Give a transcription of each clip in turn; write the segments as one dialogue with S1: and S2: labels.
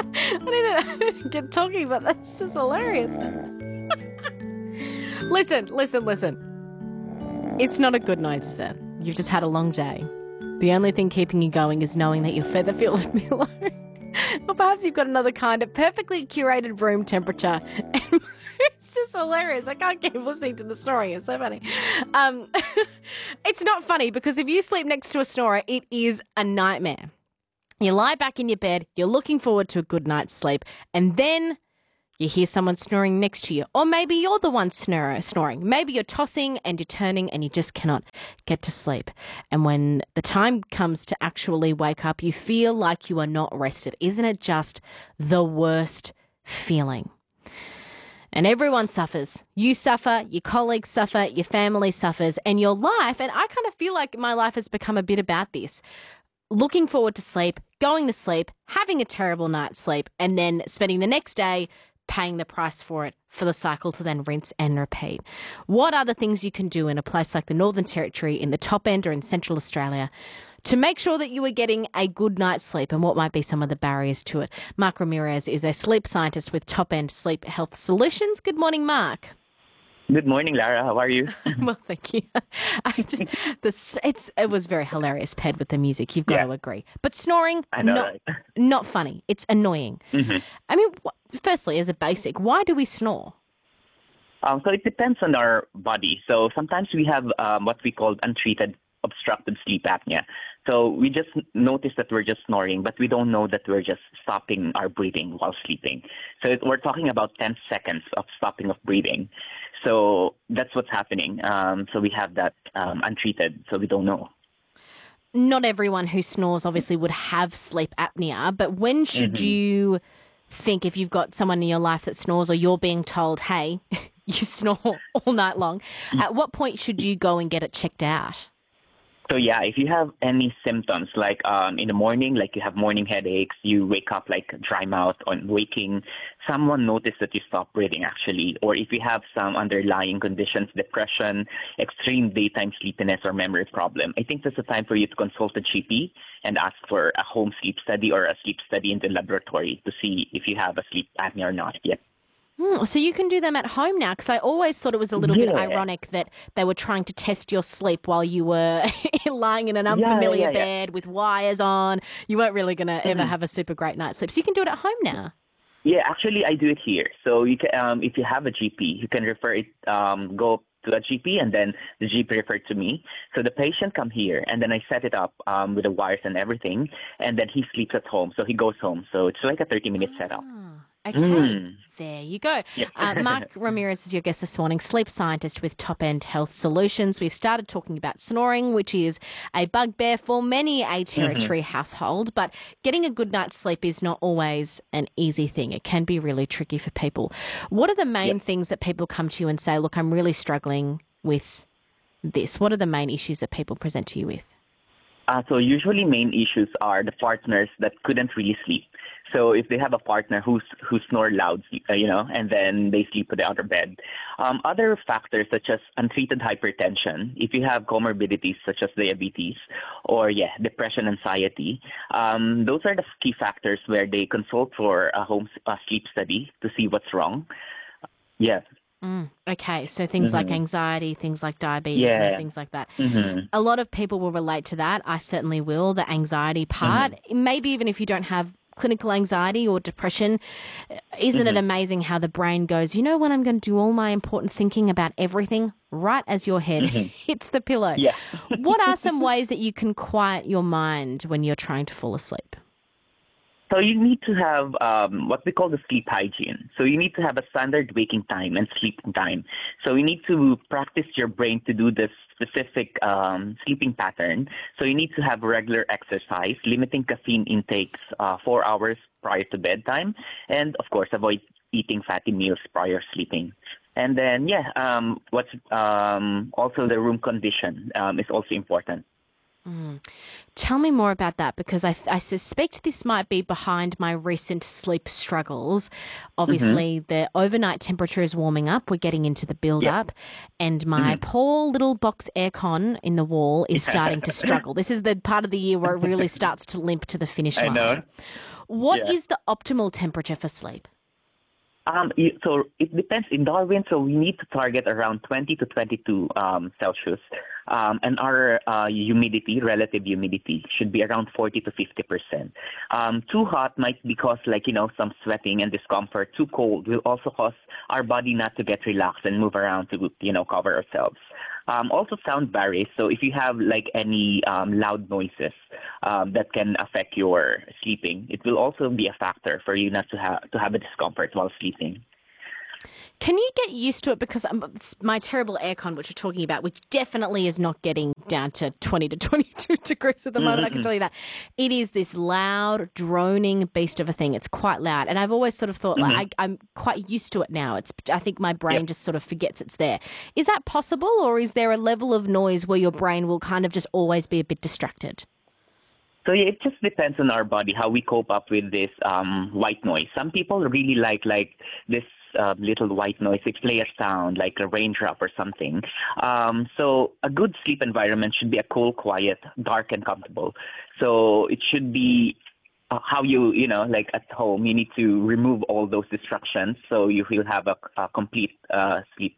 S1: I didn't get talking, but that's just hilarious. Listen. It's not a good night, sir. You've just had a long day. The only thing keeping you going is knowing that your feather filled pillow. Or perhaps you've got another kind of perfectly curated room temperature. It's just hilarious. I can't keep listening to the story. It's so funny. It's not funny because if you sleep next to a snorer, it is a nightmare. You lie back in your bed, you're looking forward to a good night's sleep, and then you hear someone snoring next to you. Or maybe you're the one snoring. Maybe you're tossing and you're turning and you just cannot get to sleep. And when the time comes to actually wake up, you feel like you are not rested. Isn't it just the worst feeling? And everyone suffers. You suffer, your colleagues suffer, your family suffers, and your life, and I kind of feel like my life has become a bit about this. Looking forward to sleep, going to sleep, having a terrible night's sleep, and then spending the next day paying the price for it, for the cycle to then rinse and repeat. What are the things you can do in a place like the Northern Territory, in the top end or in Central Australia, to make sure that you are getting a good night's sleep, and what might be some of the barriers to it? Mark Ramirez is a sleep scientist with Top End Sleep Health Solutions. Good morning, Mark.
S2: Good morning, Lara. How are you?
S1: Well, thank you. It was very hilarious, paired with the music. You've got to agree. But snoring,
S2: I know, right?
S1: Not funny. It's annoying.
S2: Mm-hmm.
S1: I mean, firstly, as a basic, why do we snore?
S2: So it depends on our body. So sometimes we have what we call untreated obstructive sleep apnea. So we just notice that we're just snoring, but we don't know that we're just stopping our breathing while sleeping. So we're talking about 10 seconds of stopping of breathing. So that's what's happening. So we have that untreated, so we don't know.
S1: Not everyone who snores obviously would have sleep apnea, but when should you think, if you've got someone in your life that snores or you're being told, hey, you snore all night long, at what point should you go and get it checked out?
S2: So yeah, if you have any symptoms like in the morning, like you have morning headaches, you wake up like dry mouth on waking, someone noticed that you stop breathing actually, or if you have some underlying conditions, depression, extreme daytime sleepiness or memory problem, I think that's the time for you to consult a GP and ask for a home sleep study or a sleep study in the laboratory to see if you have a sleep apnea or not yet.
S1: So you can do them at home now, because I always thought it was a little bit ironic that they were trying to test your sleep while you were lying in an unfamiliar bed with wires on. You weren't really going to ever have a super great night's sleep. So you can do it at home now.
S2: Yeah, actually, I do it here. So you can, if you have a GP, you can refer it, go to a GP, and then the GP referred to me. So the patient come here, and then I set it up with the wires and everything, and then he sleeps at home. So he goes home. So it's like a 30-minute setup.
S1: Okay, there you go.
S2: Yep.
S1: Mark Ramirez is your guest this morning, sleep scientist with Top End Health Solutions. We've started talking about snoring, which is a bugbear for many a Territory household, but getting a good night's sleep is not always an easy thing. It can be really tricky for people. What are the main things that people come to you and say, look, I'm really struggling with this? What are the main issues that people present to you with?
S2: So usually main issues are the partners that couldn't really sleep. So if they have a partner who snore loud, and then they sleep with the other bed. Other factors such as untreated hypertension, if you have comorbidities such as diabetes or depression, anxiety, those are the key factors where they consult for a home sleep study to see what's wrong. Yeah.
S1: Okay, so things like anxiety, things like diabetes, and things like that. A lot of people will relate to that. I certainly will, the anxiety part. Maybe even if you don't have clinical anxiety or depression, isn't it amazing how the brain goes, you know when I'm going to do all my important thinking about everything, right as your head hits the pillow.
S2: Yeah.
S1: What are some ways that you can quiet your mind when you're trying to fall asleep?
S2: So you need to have what we call the sleep hygiene. So you need to have a standard waking time and sleeping time. So you need to practice your brain to do this specific sleeping pattern. So you need to have regular exercise, limiting caffeine intakes 4 hours prior to bedtime, and of course avoid eating fatty meals prior sleeping. And then what's also the room condition is also important.
S1: Tell me more about that, because I suspect this might be behind my recent sleep struggles. Obviously, the overnight temperature is warming up. We're getting into the build-up, and my poor little box aircon in the wall is starting to struggle. This is the part of the year where it really starts to limp to the finish line.
S2: I know.
S1: What is the optimal temperature for sleep?
S2: So it depends in Darwin. So we need to target around 20 to 22 Celsius. And our humidity, relative humidity, should be around 40 to 50%. Too hot might be cause some sweating and discomfort. Too cold will also cause our body not to get relaxed and move around to, cover ourselves. Also sound varies. So if you have any loud noises that can affect your sleeping, it will also be a factor for you not to have a discomfort while sleeping.
S1: Can you get used to it? Because my terrible aircon, which we're talking about, which definitely is not getting down to 20 to 22 degrees at the moment, I can tell you that. It is this loud, droning beast of a thing. It's quite loud. And I've always sort of thought, I'm quite used to it now. I think my brain just sort of forgets it's there. Is that possible, or is there a level of noise where your brain will kind of just always be a bit distracted?
S2: So it just depends on our body, how we cope up with this white noise. Some people really like this little white noise. They play a sound like a raindrop or something. So a good sleep environment should be a cool, quiet, dark, and comfortable. So it should be how you at home, you need to remove all those distractions so you will have a complete sleep.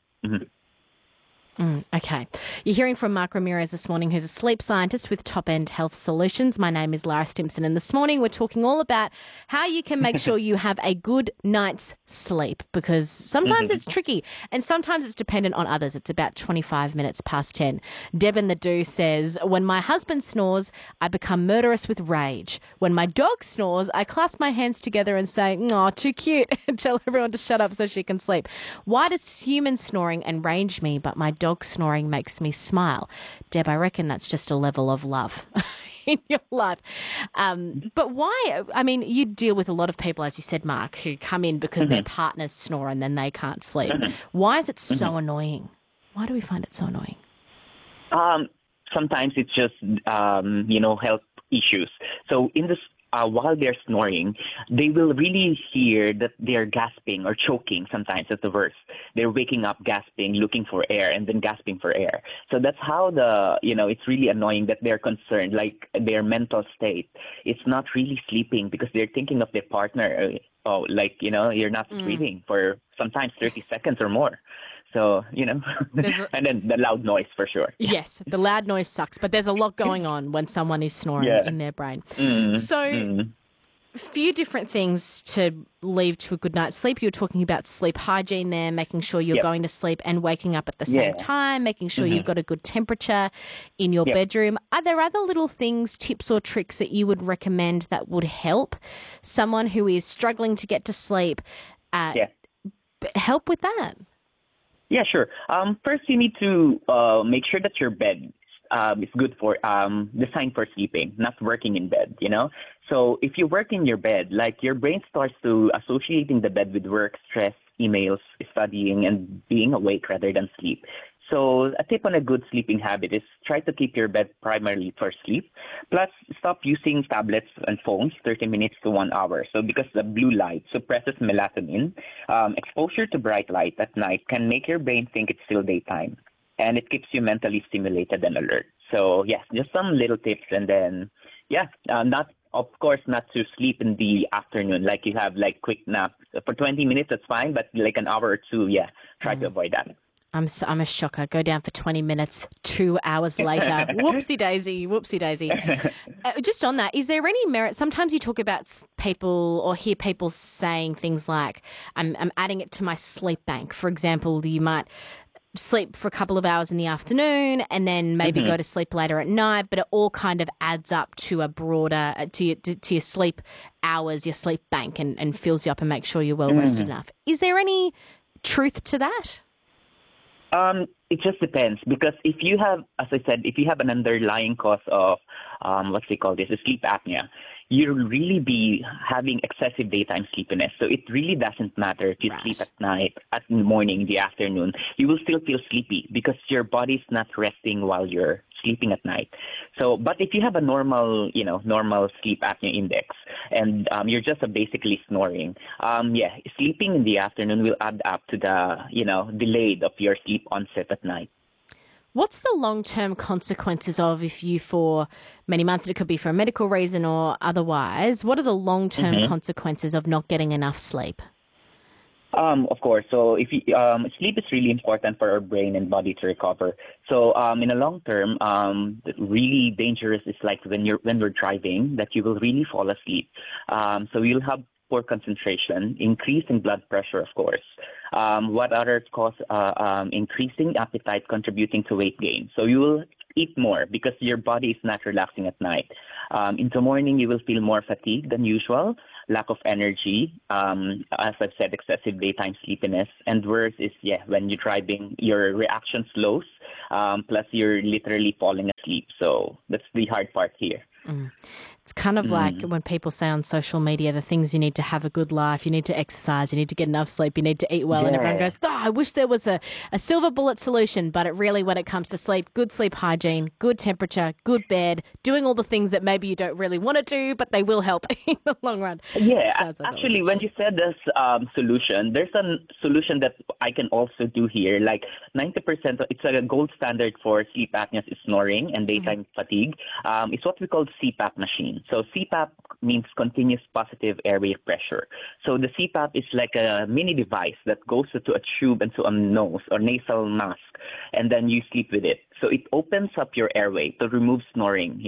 S1: Okay. You're hearing from Mark Ramirez this morning, who's a sleep scientist with Top End Health Solutions. My name is Lara Stimpson, and this morning we're talking all about how you can make sure you have a good night's sleep, because sometimes it's tricky and sometimes it's dependent on others. It's about 25 minutes past 10. Deb in the Do says, when my husband snores, I become murderous with rage. When my dog snores, I clasp my hands together and say, "Aw, too cute," and tell everyone to shut up so she can sleep. Why does human snoring enrage me, but my dog snoring makes me smile? Deb, I reckon that's just a level of love in your life. But why? I mean, you deal with a lot of people, as you said, Mark, who come in because their partners snore and then they can't sleep. Why is it so annoying? Why do we find it so annoying?
S2: Sometimes it's just, health issues. So in this, while they're snoring, they will really hear that they're gasping or choking. Sometimes that's the worst. They're waking up gasping, looking for air, and then gasping for air. So that's how it's really annoying that they're concerned, like their mental state. It's not really sleeping because they're thinking of their partner. You're not breathing for sometimes 30 seconds or more. So, and then the loud noise for sure.
S1: Yes, the loud noise sucks, but there's a lot going on when someone is snoring in their brain. Few different things to leave to a good night's sleep. You were talking about sleep hygiene there, making sure you're going to sleep and waking up at the same time, making sure you've got a good temperature in your bedroom. Are there other little things, tips or tricks that you would recommend that would help someone who is struggling to get to sleep help with that?
S2: Yeah, sure. First, you need to make sure that your bed is good for designed for sleeping, not working in bed. So if you work in your bed, your brain starts to associating the bed with work, stress, emails, studying, and being awake rather than sleep. So a tip on a good sleeping habit is try to keep your bed primarily for sleep. Plus, stop using tablets and phones 30 minutes to 1 hour. So because the blue light suppresses melatonin, exposure to bright light at night can make your brain think it's still daytime. And it keeps you mentally stimulated and alert. So, yes, just some little tips. And then, not to sleep in the afternoon. You have quick naps. For 20 minutes, that's fine. But an hour or two, try to avoid that.
S1: I'm a shocker. Go down for 20 minutes, 2 hours later. Whoopsie daisy. Just on that, is there any merit? Sometimes you talk about people or hear people saying things like, I'm adding it to my sleep bank. For example, you might sleep for a couple of hours in the afternoon and then maybe go to sleep later at night, but it all kind of adds up to a broader, to your sleep hours, your sleep bank, and fills you up and makes sure you're well rested enough. Is there any truth to that?
S2: It just depends, because if you have, as I said, if you have an underlying cause of, sleep apnea, you'll really be having excessive daytime sleepiness. So it really doesn't matter if you sleep at night, at the morning, the afternoon. You will still feel sleepy because your body's not resting while you're sleeping at night. So, but if you have a normal sleep apnea index, and you're just basically snoring, sleeping in the afternoon will add up to the, delayed of your sleep onset at night.
S1: What's the long-term consequences of if you, for many months, it could be for a medical reason or otherwise, what are the long-term consequences of not getting enough sleep?
S2: Of course. So if you, sleep is really important for our brain and body to recover. So in the long term, really dangerous is like when we're driving, that you will really fall asleep. So you'll have poor concentration, increase in blood pressure, of course. What others cause increasing appetite, contributing to weight gain. So you will eat more because your body is not relaxing at night. In the morning, you will feel more fatigued than usual, lack of energy, as I've said, excessive daytime sleepiness. And worse is, when you're driving, your reaction slows, plus you're literally falling asleep. So that's the hard part here.
S1: It's kind of like when people say on social media the things you need to have a good life, you need to exercise, you need to get enough sleep, you need to eat well, and everyone goes, I wish there was a silver bullet solution. But it really, when it comes to sleep, good sleep hygiene, good temperature, good bed, doing all the things that maybe you don't really want to do, but they will help in the long run.
S2: Yeah, actually, when you said this solution, there's a solution that I can also do here. Like 90%, it's a gold standard for sleep apnea is snoring and daytime fatigue. It's what we call CPAP machine. So CPAP means continuous positive airway pressure. So the CPAP is like a mini device that goes into a tube into a nose or nasal mask, and then you sleep with it. So it opens up your airway to remove snoring,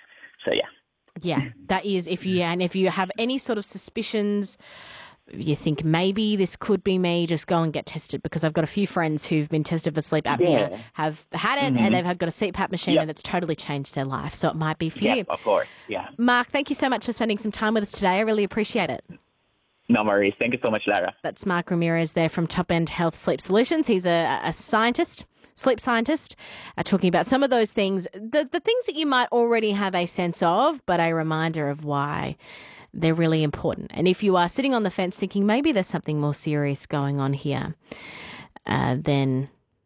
S2: So
S1: Yeah, that is, if you have any sort of suspicions, you think maybe this could be me, just go and get tested, because I've got a few friends who've been tested for sleep apnea, have had it, and they've got a CPAP machine and it's totally changed their life. So it might be for you.
S2: Of course, yeah.
S1: Mark, thank you so much for spending some time with us today. I really appreciate it.
S2: No worries. Thank you so much, Lara.
S1: That's Mark Ramirez there from Top End Health Sleep Solutions. He's a scientist, sleep scientist, talking about some of those things, the things that you might already have a sense of, but a reminder of why they're really important. And if you are sitting on the fence thinking maybe there's something more serious going on here, then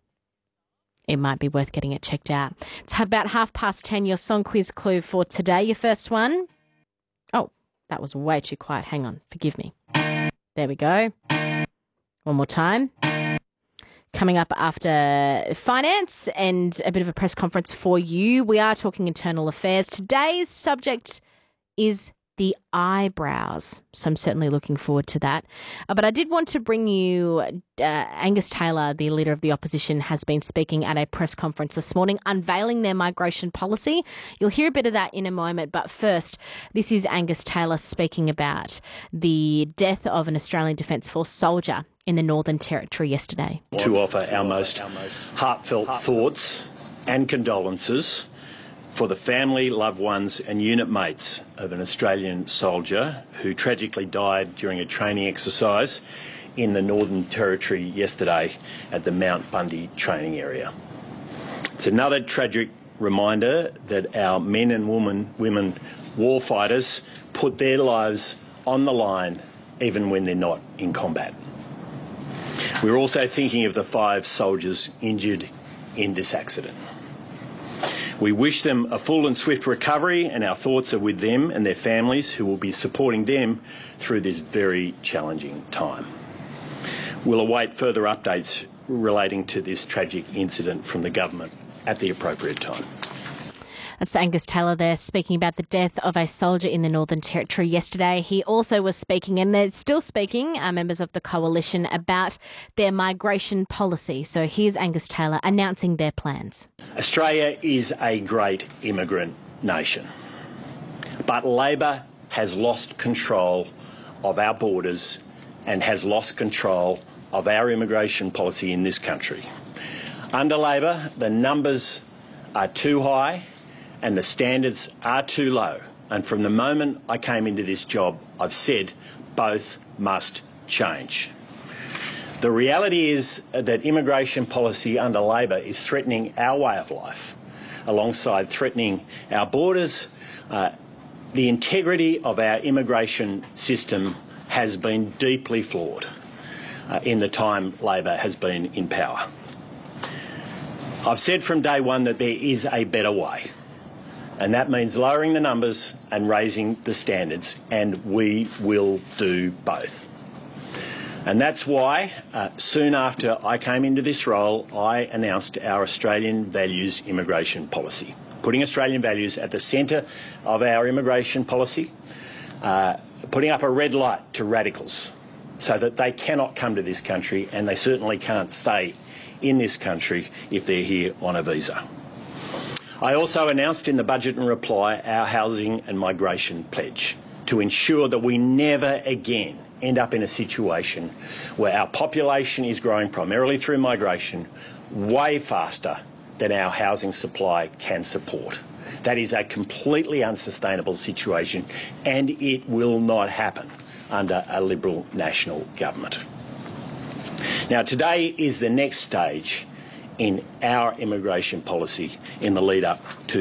S1: it might be worth getting it checked out. It's about 10:30, your song quiz clue for today. Your first one. Oh, that was way too quiet. Hang on. Forgive me. There we go. One more time. Coming up after finance and a bit of a press conference for you, we are talking internal affairs. Today's subject is the eyebrows. So I'm certainly looking forward to that. But I did want to bring you Angus Taylor, the leader of the opposition, has been speaking at a press conference this morning, unveiling their migration policy. You'll hear a bit of that in a moment. But first, this is Angus Taylor speaking about the death of an Australian Defence Force soldier in the Northern Territory yesterday.
S3: To offer our most heartfelt thoughts and condolences for the family, loved ones and unit mates of an Australian soldier who tragically died during a training exercise in the Northern Territory yesterday at the Mount Bundy training area. It's another tragic reminder that our men and women warfighters put their lives on the line even when they're not in combat. We're also thinking of the 5 soldiers injured in this accident. We wish them a full and swift recovery, and our thoughts are with them and their families who will be supporting them through this very challenging time. We'll await further updates relating to this tragic incident from the government at the appropriate time.
S1: That's Angus Taylor there speaking about the death of a soldier in the Northern Territory yesterday. He also was speaking, and they're still speaking, members of the coalition, about their migration policy. So here's Angus Taylor announcing their plans.
S3: Australia is a great immigrant nation, but Labor has lost control of our borders and has lost control of our immigration policy in this country. Under Labor, the numbers are too high and the standards are too low. And from the moment I came into this job, I've said both must change. The reality is that immigration policy under Labor is threatening our way of life, alongside threatening our borders. The integrity of our immigration system has been deeply flawed in the time Labor has been in power. I've said from day one that there is a better way, and that means lowering the numbers and raising the standards, and we will do both. And that's why, soon after I came into this role, I announced our Australian values immigration policy, putting Australian values at the centre of our immigration policy, putting up a red light to radicals so that they cannot come to this country, and they certainly can't stay in this country if they're here on a visa. I also announced in the budget and reply our housing and migration pledge to ensure that we never again end up in a situation where our population is growing primarily through migration way faster than our housing supply can support. That is a completely unsustainable situation, and it will not happen under a Liberal national government. Now, today is the next stage in our immigration policy in the lead up to